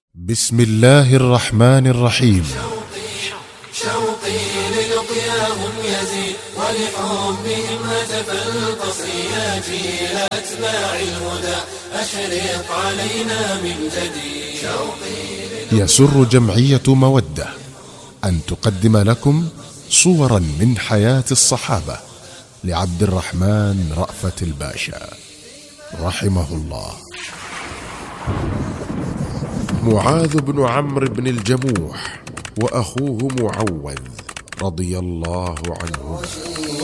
بسم الله الرحمن الرحيم. شوقي للقياهم يزيد ولحبهم هتف القصر يا جيل أتباع الهدى أشرق علينا من جديد. يسر جمعية مودة أن تقدم لكم صورا من حياة الصحابة لعبد الرحمن رأفت الباشا رحمه الله. معاذ بن عمرو بن الجموح وأخوه معوذ رضي الله عنهم